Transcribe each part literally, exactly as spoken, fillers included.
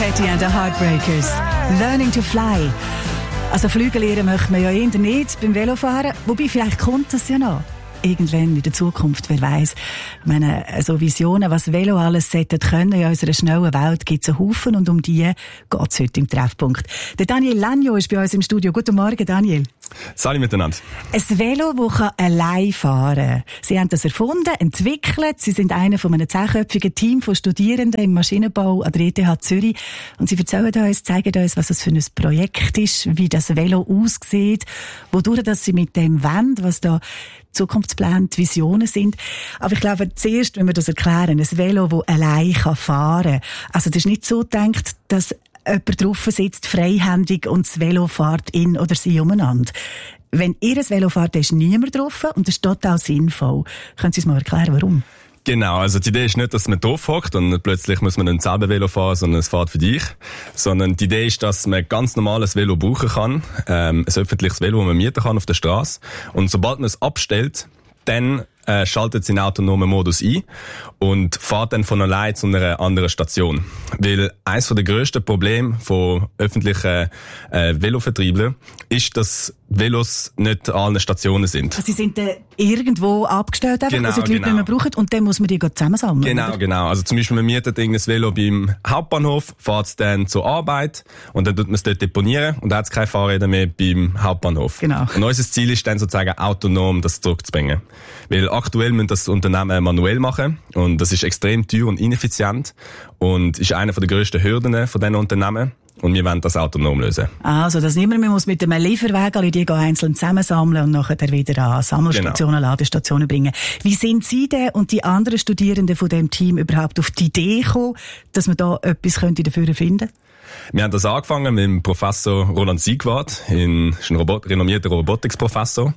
Petty and the Heartbreakers. Learning to fly. Also fliegen lernen möchte man ja eher nicht beim Velofahren. Wobei, vielleicht kommt das ja noch. Irgendwann in der Zukunft, wer weiss. Ich meine, so Visionen, was Velo alles sollte können in unserer schnellen Welt, gibt es einen Haufen und um die geht es heute im Treffpunkt. Der Daniel Lagno ist bei uns im Studio. Guten Morgen, Daniel. Salut miteinander. Ein Velo, das allein fahren kann. Sie haben das erfunden, entwickelt. Sie sind einer von einem zehnköpfigen Team von Studierenden im Maschinenbau an der E T H Zürich. Und Sie erzählen uns, zeigen uns, was das für ein Projekt ist, wie das Velo aussieht, wodurch dass Sie mit dem wollen, was da Zukunftspläne, die Visionen sind. Aber ich glaube, zuerst, wenn wir das erklären, ein Velo, das allein fahren kann. Also das ist nicht so gedacht, dass jemand drauf sitzt, freihändig, und das Velo fährt in oder sie umeinander. Wenn ihr ein Velo fährt, ist niemand drauf und das ist total sinnvoll. Können Sie uns mal erklären, warum? Genau, also die Idee ist nicht, dass man drauf hockt und plötzlich muss man ein selber Velo fahren, sondern es fährt für dich. Sondern die Idee ist, dass man ganz normales Velo brauchen kann, ähm, ein öffentliches Velo, das man mieten kann auf der Straße. Und sobald man es abstellt, dann äh, schaltet es in autonomen Modus ein und fährt dann von allein zu einer anderen Station. Weil eines der grössten Probleme von öffentlichen äh, Velovertrieblern ist, dass Velos nicht an allen Stationen sind. Also sie sind äh, irgendwo abgestellt, einfach, genau, also die Leute, genau. die man braucht, und dann muss man die zusammensammeln. Genau, oder? genau. Also zum Beispiel, man mietet irgendein Velo beim Hauptbahnhof, fährt es dann zur Arbeit und dann tut man es dort deponieren und dann hat es keine Fahrräder mehr beim Hauptbahnhof. Genau. Und unser Ziel ist dann sozusagen autonom, das zurückzubringen. Weil aktuell müssen das Unternehmen manuell machen und das ist extrem teuer und ineffizient und ist einer der grössten Hürden von diesen Unternehmen. Und wir wollen das autonom lösen. Also, dass niemand mehr muss mit einem Lieferwagen alle die einzeln zusammensammeln und nachher wieder an Sammelstationen, genau. Ladestationen bringen. Wie sind Sie denn und die anderen Studierenden von dem Team überhaupt auf die Idee gekommen, dass man da etwas könnte dafür finden könnte? Wir haben das angefangen mit dem Professor Roland Siegwart, ein Robot, renommierter Robotics-Professor.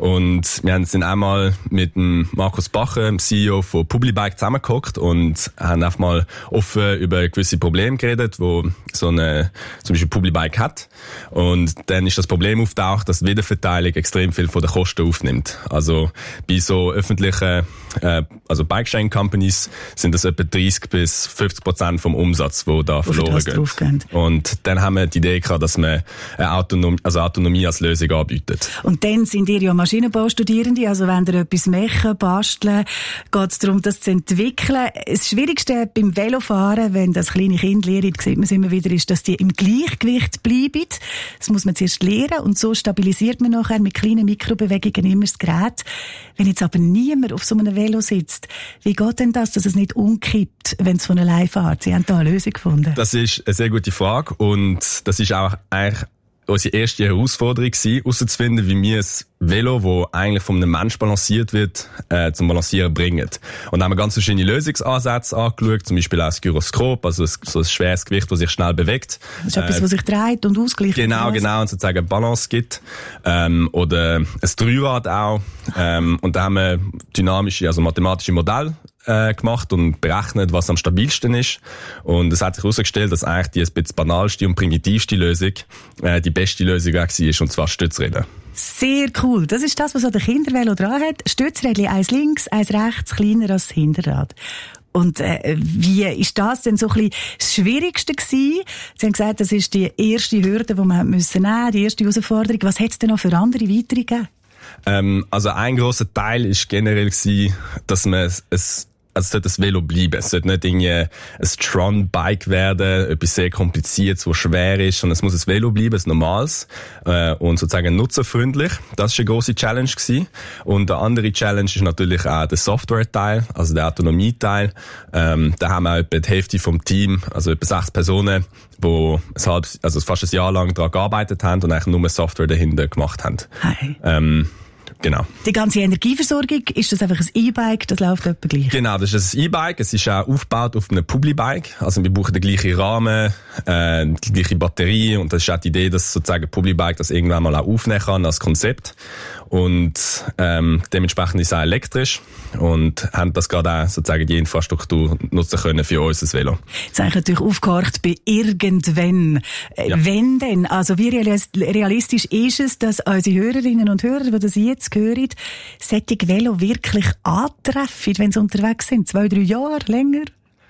Und wir haben sind einmal mit dem Markus Bacher, dem C E O von Publibike, zusammengehockt und haben einfach mal offen über gewisse Probleme geredet, wo so eine, zum Beispiel Publibike hat. Und dann ist das Problem auftaucht, dass die Wiederverteilung extrem viel von den Kosten aufnimmt. Also bei so öffentlichen, äh, also Bike-Sharing-Companies sind das etwa dreißig bis fünfzig Prozent vom Umsatz, wo da verloren geht. Und dann haben wir die Idee gehabt, dass man eine Autonomie, also Autonomie als Lösung anbietet. Und dann sind ihr ja Maschinenbaustudierende, also wenn ihr etwas machen, basteln, geht es darum, das zu entwickeln. Das Schwierigste beim Velofahren, wenn das kleine Kind lernt, sieht man es immer wieder, ist, dass die im Gleichgewicht bleiben. Das muss man zuerst lernen und so stabilisiert man nachher mit kleinen Mikrobewegungen immer das Gerät. Wenn jetzt aber niemand auf so einem Velo sitzt, wie geht denn das, dass es nicht umkippt, wenn es von allein fährt? Sie haben da eine Lösung gefunden. Das ist eine sehr gute Frage und das ist auch eigentlich unsere erste Herausforderung gewesen, herauszufinden, wie wir ein Velo, das eigentlich von einem Mensch balanciert wird, äh, zum Balancieren bringen. Und da haben wir ganz verschiedene Lösungsansätze angeschaut, zum Beispiel auch das Gyroskop, also so ein schweres Gewicht, das sich schnell bewegt. Das ist äh, etwas, das sich dreht und ausgleicht. Genau, genau, und sozusagen Balance gibt. Ähm, oder ein Dreirad auch. Ähm, und da haben wir dynamische, also mathematische Modelle äh, gemacht und berechnet, was am stabilsten ist. Und es hat sich herausgestellt, dass eigentlich die ein bisschen banalste und primitivste Lösung äh, die beste Lösung war, und zwar Stützräder. Sehr cool. Das ist das, was so der Kindervelo dran hat. Stützrädchen, eins links, eins rechts, kleiner als das Hinterrad. Und äh, wie ist das denn so ein bisschen das Schwierigste gewesen? Sie haben gesagt, das ist die erste Hürde, die man müssen nehmen, die erste Herausforderung. Was hat es denn noch für andere weitere gegeben? Ähm, also ein grosser Teil ist generell gewesen, dass man es, es also es sollte das Velo bleiben. Es sollte nicht irgendwie ein Tron-Bike werden, etwas sehr Kompliziertes, was schwer ist, sondern es muss ein Velo bleiben, ein normales, äh, und sozusagen nutzerfreundlich. Das war eine grosse Challenge gewesen. Und eine andere Challenge ist natürlich auch der Software-Teil, also der Autonomie-Teil. Ähm, da haben wir etwa die Hälfte vom Team, also etwa sechs Personen, die ein halb, also fast ein Jahr lang daran gearbeitet haben und eigentlich nur Software dahinter gemacht haben. Hi. Ähm, Genau. Die ganze Energieversorgung, ist das einfach ein E-Bike, das läuft etwa gleich? Genau, das ist ein E-Bike. Es ist auch aufgebaut auf einem Publibike. Also wir brauchen den gleichen Rahmen, äh, die gleiche Batterie, und das ist auch die Idee, dass sozusagen Publibike das irgendwann mal auch aufnehmen kann als Konzept. Und ähm, dementsprechend ist es auch elektrisch und haben das gerade auch sozusagen die Infrastruktur nutzen können für unser Velo. Jetzt habe ich natürlich aufgehört bei irgendwann. Ja. Wenn denn? Also wie realistisch ist es, dass unsere Hörerinnen und Hörer, die das jetzt hören, solche Velo wirklich antreffen, wenn sie unterwegs sind? Zwei, drei Jahre länger?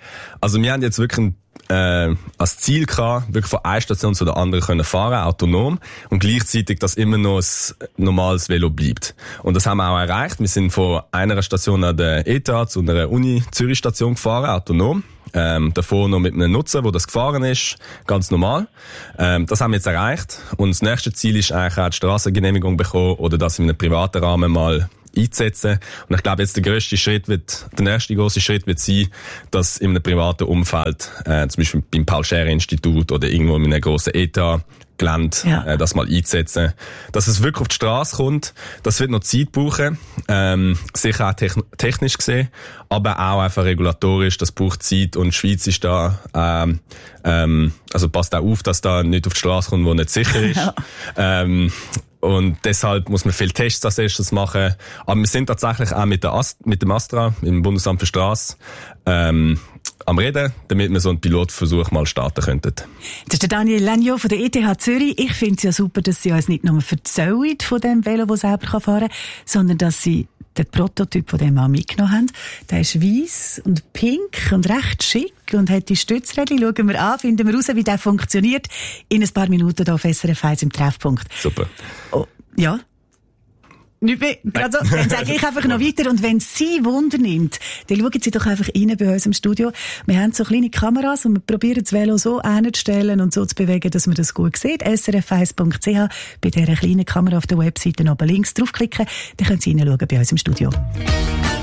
Also wir haben jetzt wirklich ein Äh, als Ziel gehabt, wirklich von einer Station zu der anderen können fahren, autonom, und gleichzeitig, dass immer noch ein normales Velo bleibt. Und das haben wir auch erreicht. Wir sind von einer Station an der E T H zu einer Uni-Zürich-Station gefahren, autonom. Ähm, davor noch mit einem Nutzer, wo das gefahren ist, ganz normal. Ähm, das haben wir jetzt erreicht. Und das nächste Ziel ist eigentlich auch die Strassengenehmigung bekommen oder das in einem privaten Rahmen mal einzusetzen. Und ich glaube, jetzt der grösste Schritt wird, der nächste grosse Schritt wird sein, dass in einem privaten Umfeld, äh, zum Beispiel beim Paul-Scherrer-Institut oder irgendwo in einem grossen E T H-Gelände, ja. äh, das mal einzusetzen. Dass es wirklich auf die Straße kommt, das wird noch Zeit brauchen, ähm, sicher auch techn- technisch gesehen, aber auch einfach regulatorisch, das braucht Zeit, und die Schweiz ist da, ähm, ähm, also passt auch auf, dass da nicht auf die Straße kommt, wo nicht sicher ist. Ja. Ähm, Und deshalb muss man viele Tests als erstes machen. Aber wir sind tatsächlich auch mit, der Ast- mit dem Astra, im Bundesamt für Strasse, ähm, am Reden, damit wir so einen Pilotversuch mal starten könnten. Das ist der Daniel Legno von der E T H Zürich. Ich finde es ja super, dass sie uns nicht nur erzählen von dem Velo, das selber fahren kann, sondern dass sie den Prototyp von dem auch mitgenommen haben. Der ist weiss und pink und recht schick und hat die Stützrädchen. Schauen wir an, finden wir raus, wie der funktioniert. In ein paar Minuten hier auf S R F eins im Treffpunkt. Super. Oh, ja. Nicht mehr. Also, dann sage ich einfach noch weiter. Und wenn Sie Wunder nimmt, dann schauen Sie doch einfach rein bei uns im Studio. Wir haben so kleine Kameras und wir probieren das Velo so einzustellen und so zu bewegen, dass man das gut sieht. S R F eins Punkt C H, bei dieser kleinen Kamera auf der Webseite oben links draufklicken. Dann können Sie reinschauen bei uns im Studio.